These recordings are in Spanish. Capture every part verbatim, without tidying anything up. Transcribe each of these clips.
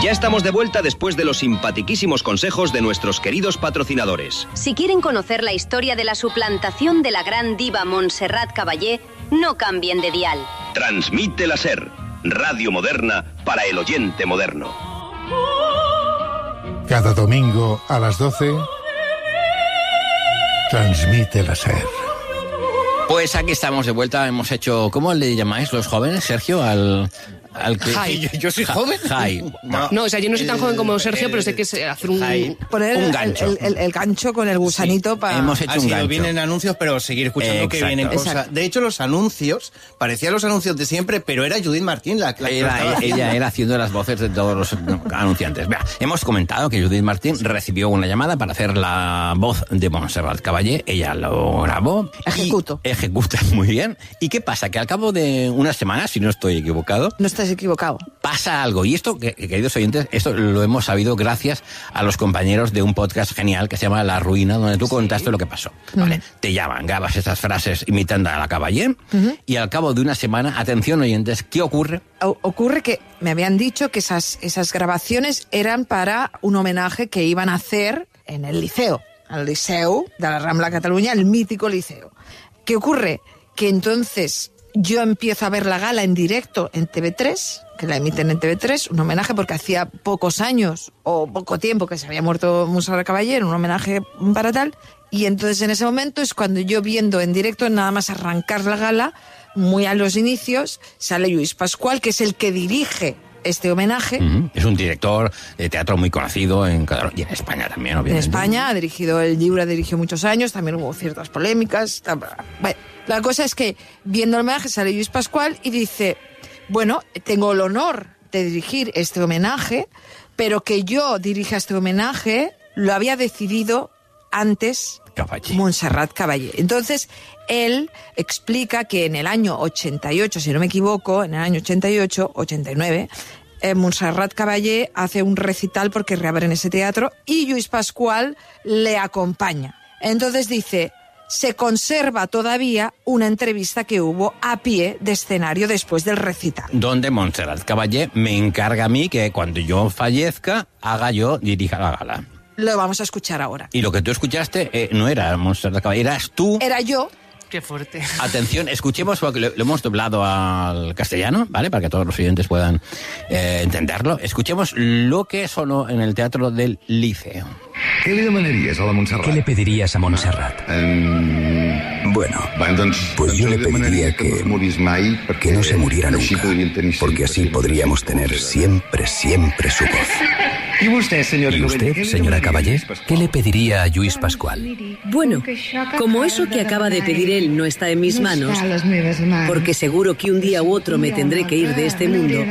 Ya estamos de vuelta después de los simpatiquísimos consejos de nuestros queridos patrocinadores. Si quieren conocer la historia de la suplantación de la gran diva Montserrat Caballé, no cambien de dial. Transmite la SER, radio moderna para el oyente moderno. Cada domingo a las doce, transmite la SER. Pues aquí estamos de vuelta, hemos hecho... ¿Cómo le llamáis los jóvenes, Sergio, al...? Al que... Jai. Yo, yo soy joven. Jai. No. no, o sea, yo no soy tan joven como Sergio, pero sé que es hacer un, poner un el, gancho. El, el, el gancho con el gusanito sí. para... Hemos hecho ha un sido, gancho. Vienen anuncios, pero seguir escuchando eh, que vienen cosas. Exacto. De hecho, los anuncios, parecían los anuncios de siempre, pero era Judith Martín la, la que Era, estaba haciendo. ella era haciendo las voces de todos los anunciantes. Vea, hemos comentado que Judith Martín recibió una llamada para hacer la voz de Montserrat Caballé. Ella lo grabó. Ejecuto. Y ejecuta muy bien. ¿Y qué pasa? Que al cabo de unas semanas, si no estoy equivocado... No estás equivocado. Pasa algo. Y esto, que, queridos oyentes, esto lo hemos sabido gracias a los compañeros de un podcast genial que se llama La Ruina, donde tú sí. contaste lo que pasó. ¿Vale? Uh-huh. Te llaman, grabas estas frases imitando a la Caballé, uh-huh. y al cabo de una semana, atención oyentes, ¿qué ocurre? O- ocurre que me habían dicho que esas, esas grabaciones eran para un homenaje que iban a hacer en el Liceo, el Liceu de la Rambla Cataluña, el mítico Liceo. ¿Qué ocurre? Que entonces yo empiezo a ver la gala en directo en T V tres, que la emiten en T V tres, un homenaje porque hacía pocos años o poco tiempo que se había muerto Montserrat Caballé, un homenaje para tal, y entonces en ese momento es cuando yo viendo en directo, nada más arrancar la gala, muy a los inicios, sale Lluís Pascual, que es el que dirige este homenaje. Uh-huh. Es un director de teatro muy conocido en Cataluña y en España también, obviamente. En España ha dirigido el Lliure, dirigió muchos años, también hubo ciertas polémicas. Bueno, la cosa es que viendo el homenaje sale Lluís Pascual y dice, bueno, tengo el honor de dirigir este homenaje, pero que yo dirija este homenaje lo había decidido antes Caballé. Montserrat Caballé. Entonces, él explica que en el año ochenta y ocho, si no me equivoco, en el año ochenta y ocho, ochenta y nueve, eh, Montserrat Caballé hace un recital porque reabren ese teatro y Lluís Pascual le acompaña. Entonces dice, se conserva todavía una entrevista que hubo a pie de escenario después del recital. Donde Montserrat Caballé me encarga a mí que cuando yo fallezca, haga yo, dirija la gala. Lo vamos a escuchar ahora. Y lo que tú escuchaste eh, no era Montserrat Caballé, eras tú. Era yo. Qué fuerte. Atención, escuchemos porque lo, lo hemos doblado al castellano, ¿vale? Para que todos los oyentes puedan eh, entenderlo. Escuchemos lo que sonó en el Teatro del Liceo. Què li demanaries a la Montserrat? ¿Qué le pedirías a Montserrat? Um, Bueno, bueno, doncs, pues yo doncs le li demanaria pediría que, no es morís mai, perquè que no se muriera així nunca, podríem tenir porque así sempre, podríamos sempre, tener siempre, siempre su voz. I vostè, senyor ¿Y usted, señora Caballé, qué le pediría a Lluís Pascual? Bueno, como eso que acaba de pedir él no está en mis manos, porque seguro que un día u otro me tendré que ir de este mundo,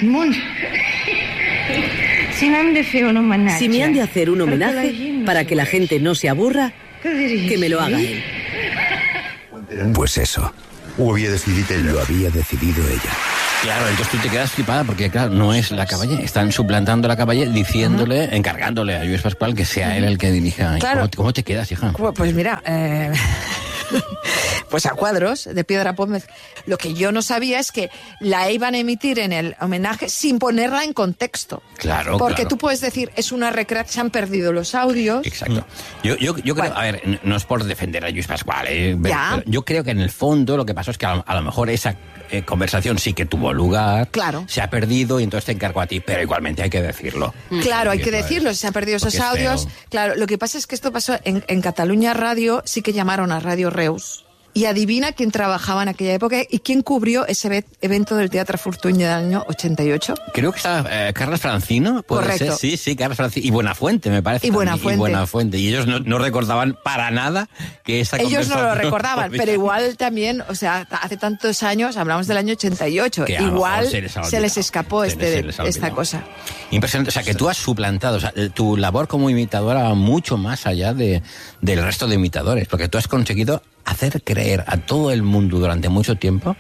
si me han de hacer un homenaje para que la gente no se aburra, que me lo haga él. Pues eso. Ho havia decidit ella. Lo había decidido ella. Claro, entonces tú te quedas flipada porque, claro, no es la Caballé. Están suplantando a la Caballé diciéndole, uh-huh. encargándole a Lluís Pascual que sea él el que dirija. Claro. ¿Cómo, ¿Cómo te quedas, hija? Pues mira, eh, pues a cuadros de piedra pómez. Lo que yo no sabía es que la iban a emitir en el homenaje sin ponerla en contexto. Claro, Porque claro. tú puedes decir, es una recreación, se han perdido los audios. Exacto. Yo, yo, yo creo, Bueno. a ver, no es por defender a Lluís Pascual, ¿eh? Ya. Pero yo creo que en el fondo lo que pasó es que a lo, a lo mejor esa eh, conversación sí que tuvo lugar, Claro. se ha perdido y entonces te encargo a ti, pero igualmente hay que decirlo. Claro, hay que Eso es. decirlo, se han perdido esos Porque es audios. feo. Claro, lo que pasa es que esto pasó en, en Cataluña Radio, sí que llamaron a Radio Reus. Y adivina quién trabajaba en aquella época y quién cubrió ese ve- evento del Teatro Fortuny del año ochenta y ocho. Creo que está eh, Carlos Francino, ¿puede Correcto. ser? Sí, sí, Carlos Francino. Y Buenafuente, me parece. Y también. Buenafuente. Y Buenafuente. Y ellos no, no recordaban para nada que esa Ellos no lo conversación recordaban, podía- pero igual también, o sea, hace tantos años, hablamos del año ochenta y ocho, Que a lo igual mejor se les ha se les olvidado. escapó Se este, les- se les ha esta olvidado. cosa. Impresionante. O sea, que tú has suplantado. O sea, tu labor como imitadora va mucho más allá de, del resto de imitadores. Porque tú has conseguido hacer creer a todo el mundo durante mucho tiempo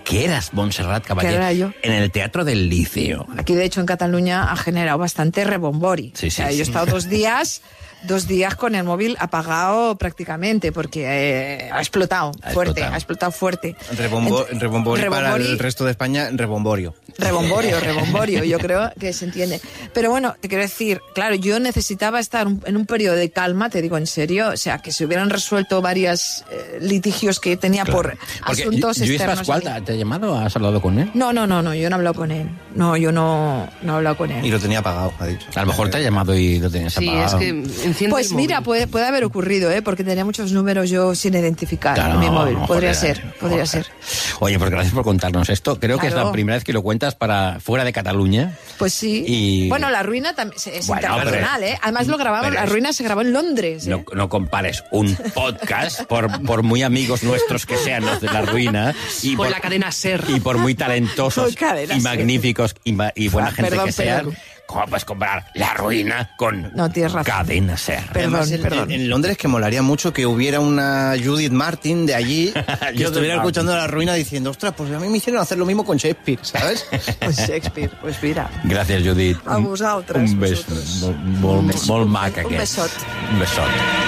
que eras Montserrat Caballé Que era yo. en el Teatro del Liceo. Aquí, de hecho, en Cataluña ha generado bastante rebombori. Sí, sí, o sea, sí. yo he estado dos días, dos días con el móvil apagado prácticamente, porque eh, ha explotado Ha fuerte, explotado. ha explotado fuerte. Rebombo, Ent- rebombori para rebombori- el resto de España, rebomborio. Rebomborio, rebomborio, yo creo que se entiende. Pero bueno, te quiero decir, claro, yo necesitaba estar un- en un periodo de calma, te digo en serio, o sea, que se hubieran resuelto varios eh, litigios que tenía Claro. por Porque asuntos Lluís externos. Pascual, aquí. ¿te, te ha llamado? ¿Has hablado con él? No, no, no, no, yo no he hablado con él. No, yo no, no he hablado con él. Y lo tenía apagado, ha dicho. A lo mejor te ha llamado y lo tenías Sí, apagado. es que enciende Pues el mira, móvil. puede, puede haber ocurrido, ¿eh? Porque tenía muchos números yo sin identificar Claro, en mi móvil. Podría joder, ser, podría joder. ser. Oye, pues gracias por contarnos esto. Creo que es la Claro. primera vez que lo cuentas para fuera de Cataluña. Pues sí. Y- Bueno, La Ruina también es Bueno, internacional, pero- ¿eh? Además lo grabamos, pero La es- Ruina se grabó en Londres. ¿eh? No, no compares un podcast, por, por muy amigos nuestros que sean los de La Ruina, y Con por la cadena SER. y por muy talentosos Con cadena y SER. magníficos y, ma- y buena Ah, gente perdón, que sean, perdón. ¿cómo puedes comparar La Ruina con No, tienes razón. Cadena SER? Perdón, Además, en, perdón. en Londres que molaría mucho que hubiera una Judith Martin de allí que Judith estuviera Martin. escuchando La Ruina diciendo, ostras, pues a mí me hicieron hacer lo mismo con Shakespeare, ¿sabes? Pues Shakespeare, pues mira. Gracias, Judit. A Un- vosaltres, Un beso. vosaltres. Molt, molt, Un beso, molt un maca, be- un aquest. besot. Un besot.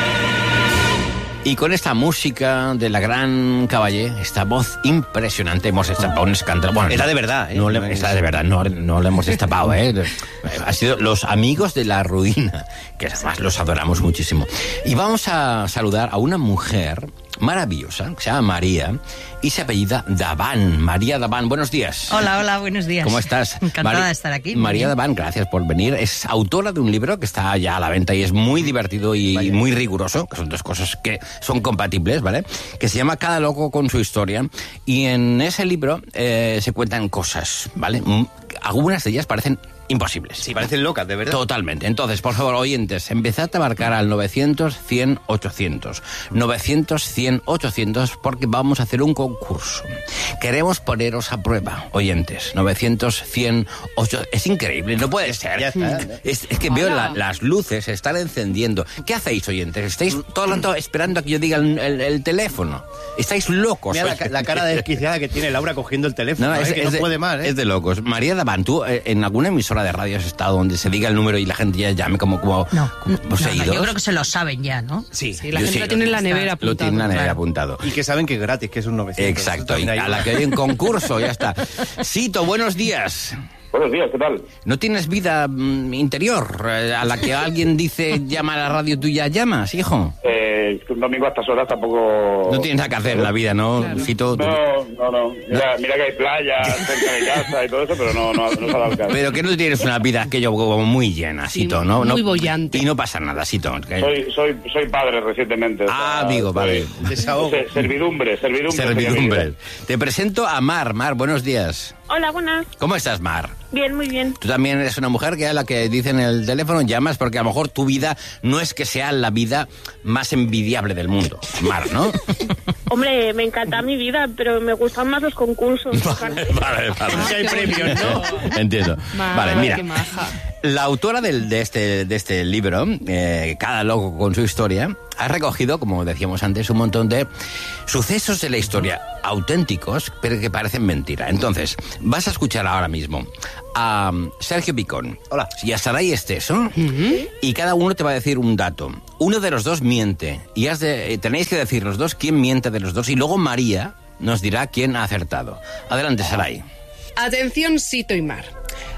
Y con esta música de la gran Caballé, esta voz impresionante, hemos destapado un escándalo. Bueno, Era no, de verdad, ¿eh? No le, No es- era de verdad, no, no le hemos destapado, ¿eh? Ha sido los amigos de La Ruina, que además los adoramos muchísimo. Y vamos a saludar a una mujer maravillosa, que se llama María, y se apellida Daván. María Daván, buenos días. Hola, hola, buenos días. ¿Cómo estás? Encantada Mari- de estar aquí. muy María bien. Daván, gracias por venir. Es autora de un libro que está ya a la venta y es muy divertido y muy riguroso, que son dos cosas que son compatibles, ¿vale? Que se llama Cada loco con su historia. Y en ese libro eh, se cuentan cosas, ¿vale? Mm, Algunas de ellas parecen imposibles. Sí, parecen locas, de verdad. Totalmente. Entonces, por favor, oyentes, empezad a marcar al novecientos, cien, ochocientos. novecientos, cien, ochocientos, porque vamos a hacer un concurso. Queremos poneros a prueba, oyentes. novecientos, cien, ochocientos. Es increíble, no puede ser. Ya está. Es, es que veo la- las luces se están encendiendo. ¿Qué hacéis, oyentes? ¿Estáis todo el rato esperando a que yo diga el, el- el teléfono? ¿Estáis locos? Mira la, ca- la cara desquiciada que tiene Laura cogiendo el teléfono, No, ¿eh? es, que es no de, puede más, ¿eh? es de locos. María Daván, ¿tú eh, en alguna emisora de radio has estado donde se diga el número y la gente ya llame como, como, No, como no, no, seguidos? yo creo que se lo saben ya, ¿no? Sí, Sí, la Yo gente sí. lo tiene en la nevera Lo apuntado. tiene en la nevera claro. apuntado. Y que saben que es gratis, que es un novecientos. Exacto, y También a hay- la que hay en concurso, ya está. Sito, buenos días. Buenos días, ¿qué tal? ¿No tienes vida mm, interior eh, a la que alguien dice llama a la radio, tú ya llamas, hijo? Eh, un domingo a estas horas tampoco... No tienes nada que hacer en la vida, ¿no, Sito? No, no, no. Mira, mira que hay playa cerca de casa y todo eso, pero no, no, no se ha dado el caso. Pero que no tienes una vida aquello como muy llena, Sí, Sito, ¿no? muy no, bollante. Y no pasa nada, Sito. que- Soy, soy, soy padre recientemente. o Ah, sea, amigo, vale. soy- Desahogo. se- Servidumbre, servidumbre. Servidumbre. Te presento a Mar. Mar, buenos días. Hola, buenas. ¿Cómo estás, Mar? Bien, muy bien. Tú también eres una mujer que a la que dicen en el teléfono llamas porque a lo mejor tu vida no es que sea la vida más envidiable del mundo. Mar, ¿no? Hombre, me encanta mi vida, pero me gustan más los concursos. Vale, vale, vale. Que hay premios, ¿no? Entiendo. Ma, Vale, mira. qué maja. La autora del- de, este, de este libro, eh, Cada loco con su historia, ha recogido, como decíamos antes, un montón de sucesos de la historia auténticos, pero que parecen mentira. Entonces, vas a escuchar ahora mismo a um, Sergio Picón. Hola. Y a Saray Esteso, y cada uno te va a decir un dato. Uno de los dos miente, y has de, eh, tenéis que decir los dos quién miente de los dos, y luego María nos dirá quién ha acertado. Adelante, Saray. Atención, Sito y Mar.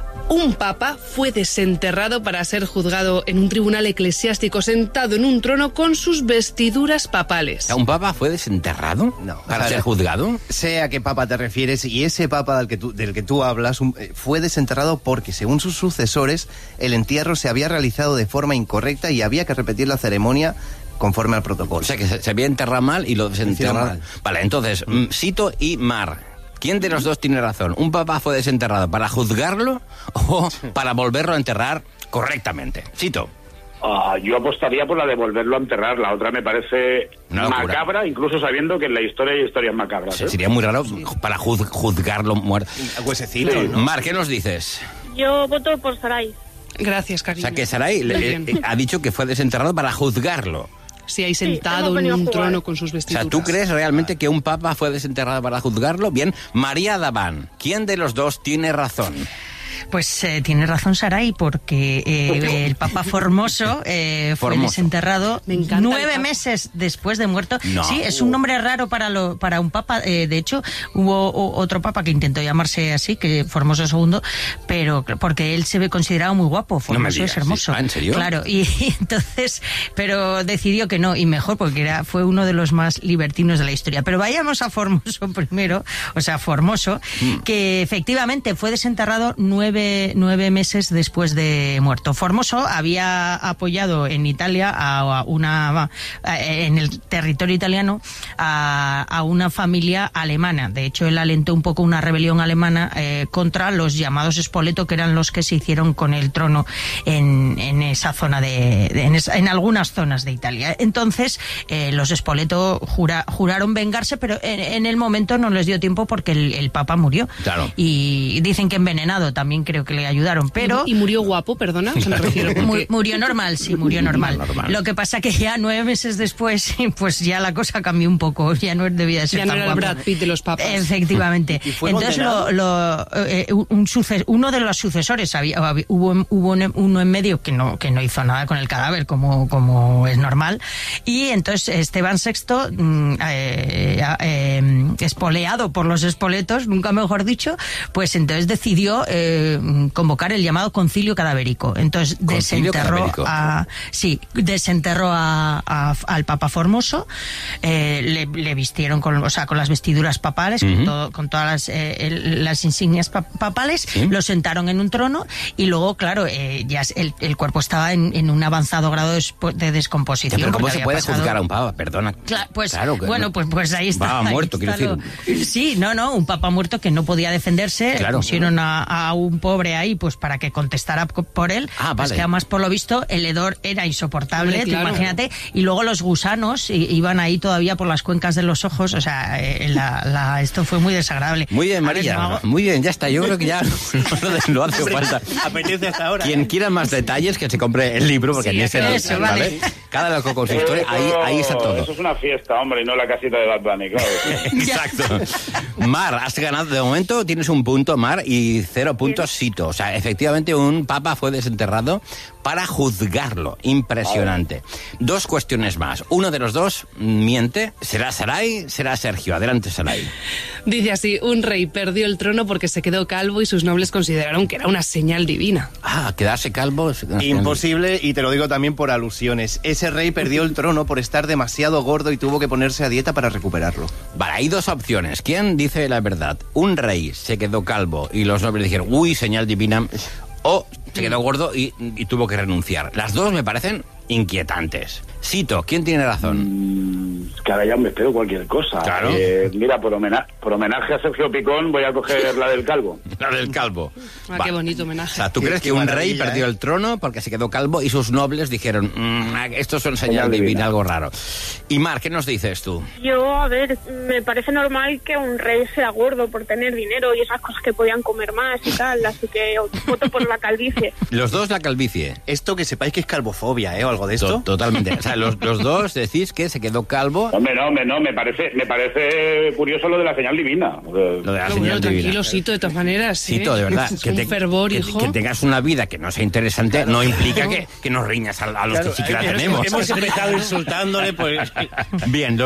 Un papa fue desenterrado para ser juzgado en un tribunal eclesiástico sentado en un trono con sus vestiduras papales. ¿Un papa fue desenterrado No. para A ser ver, juzgado? Sé a qué papa te refieres, y ese papa del que tú, del que tú hablas un- eh, fue desenterrado porque, según sus sucesores, el entierro se había realizado de forma incorrecta y había que repetir la ceremonia conforme al protocolo. O sea, que se, se había enterrado mal y lo desenterraron. mal. Vale, entonces, mm, Sito y Mar. ¿Quién de los dos tiene razón? ¿Un papa fue desenterrado para juzgarlo o para volverlo a enterrar correctamente? Sito. Ah, yo apostaría por la de volverlo a enterrar. La otra me parece Una locura. macabra, incluso sabiendo que en la historia hay historias macabras. Se- ¿eh? Sería muy raro para juz- juzgarlo muerto. Huesecito, Sí. ¿no? Mar, ¿qué nos dices? Yo voto por Saray. Gracias, O cariño. sea, que Saray le- Muy bien. eh, ha dicho que fue desenterrado para juzgarlo. Sí, ahí sentado hemos en venido un a jugar. trono con sus O vestiduras. sea, ¿tú crees realmente que un papa fue desenterrado para juzgarlo? Bien, María Daván, ¿quién de los dos tiene razón? Pues eh, tiene razón Saray, porque eh, el Papa Formoso eh, fue Formoso. desenterrado Me encanta nueve el Papa. meses después de muerto. No. Sí, es un nombre raro para lo, para un Papa. Eh, de hecho, hubo o, otro Papa que intentó llamarse así, que Formoso segundo, pero porque él se ve considerado muy guapo. No me Formoso digas, es hermoso. ¿sí? ¿Ah, en serio? Claro, y, y entonces, pero decidió que no, y mejor, porque era, fue uno de los más libertinos de la historia. Pero vayamos a Formoso primero, o sea, Formoso, Mm. que efectivamente fue desenterrado nueve, nueve meses después de muerto. Formoso había apoyado en Italia a una, en el territorio italiano a, a una familia alemana. De hecho, él alentó un poco una rebelión alemana eh, contra los llamados Spoleto, que eran los que se hicieron con el trono en, en esa zona de, de- en, esa- en algunas zonas de Italia. Entonces, eh, los Spoleto jura, juraron vengarse, pero en, en el momento no les dio tiempo porque el, el Papa murió. Claro. Y dicen que envenenado, también creo que le ayudaron. Pero Y murió guapo, perdona, o sea, me refiero Mu- porque... murió normal, sí, murió normal. Normal. Lo que pasa que ya nueve meses después, pues ya la cosa cambió un poco, ya no debía de ser Ya no tan era el guapo. Brad Pitt de los papas. Efectivamente. ¿Y fue Entonces lo, condenado? lo, eh, un suce- uno de los sucesores había, había- hubo, hubo un- uno en medio que no que no hizo nada con el cadáver, como como es normal, y entonces Esteban sexto, mm, eh, eh, espoleado por los espoletos, nunca mejor dicho, pues entonces decidió eh, convocar el llamado concilio cadavérico. Entonces ¿Concilio desenterró cadavérico? a sí desenterró a, a- al Papa Formoso, eh, le, le vistieron con, o sea, con las vestiduras papales, Ujú. con, todo- con todas las, eh, el- las insignias pa- papales, Sí. lo sentaron en un trono y luego, claro, eh, ya es- el, el cuerpo estaba en, en un avanzado grado de, despo- de descomposición. Pero ¿cómo porque se había puede pasado- juzgar a un papa? Perdona. Cla- pues Claro que bueno, no. pues pues ahí está. Va ahí muerto, está quiero lo- Sí, no, no, un papa muerto que no podía defenderse, Claro. pusieron a, a un pobre ahí pues para que contestara co- por él, Ah, pues vale. que además por lo visto el hedor era insoportable, Hombre, tú claro. imagínate, y luego los gusanos i- iban ahí todavía por las cuencas de los ojos, o sea, eh, la, la- esto fue muy desagradable. Muy bien, A ver, María. no hago- Muy bien, ya está. Yo creo que ya no, no hace falta. Apetece hasta ahora. Quien quiera más detalles, que se compre el libro, porque Sí, en ese no eso, ¿vale? vale. Cada loco con su historia, ahí, ahí está todo. Eso es una fiesta, hombre, y no la casita de Bad Bunny, claro. Exacto. Mar, has ganado. De momento tienes un punto, Mar, y cero puntos, Sito. O sea, efectivamente un papa fue desenterrado para juzgarlo. Impresionante. Dos cuestiones más. Uno de los dos miente. ¿Será Saray? ¿Será Sergio? Adelante, Saray. Dice así, un rey perdió el trono porque se quedó calvo y sus nobles consideraron que era una señal divina. Ah, quedarse calvo. es- Imposible, y te lo digo también por alusiones. Ese rey perdió el trono por estar demasiado gordo y tuvo que ponerse a dieta para recuperarlo. Vale, hay dos opciones. ¿Quién dice la verdad? Un rey se quedó calvo y los nobles dijeron, uy, señal divina, o se quedó gordo y, y tuvo que renunciar. Las dos me parecen inquietantes. Sito, ¿quién tiene razón? Que ahora ya me espero cualquier cosa. Claro. Eh, mira, por, homena- por homenaje a Sergio Picón voy a coger la del calvo. La del calvo. Ah, Va. qué bonito O homenaje. sea, ¿tú Qué- crees qué que un maravilla, rey perdió ¿eh? el trono porque se quedó calvo y sus nobles dijeron, "Mm, estos son señal Señal divina, divina. algo raro"? Y Mar, ¿qué nos dices tú? Yo, a ver, me parece normal que un rey sea gordo por tener dinero y esas cosas que podían comer más y tal, así que voto por la calvicie. Los dos la calvicie. Esto que sepáis que es calvofobia, ¿eh? O algo de esto. To- Totalmente. O sea, los, los dos decís que se quedó calvo. Hombre, no, hombre, no, me parece, me parece curioso lo de la señal divina. Lo de la Pero señal bueno, divina. tranquilo, Sito, de todas maneras. ¿eh? Sito, de verdad. Es que un te- fervor, que, hijo. que tengas una vida que no sea interesante no implica que, que nos riñas a, a los que sí que la Hemos- tenemos. Hemos empezado insultándole, pues... Bien,